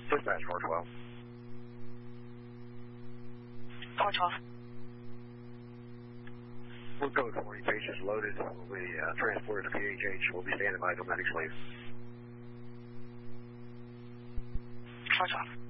Dispatch 412. 412. We'll go 40 patients loaded. We'll be transported to PHH. We'll be standing by till medics leave. 412.